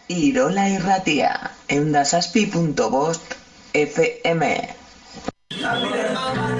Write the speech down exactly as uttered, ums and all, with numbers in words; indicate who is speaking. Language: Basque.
Speaker 1: Irola Irratia, ehun eta zazpi puntu bost F M.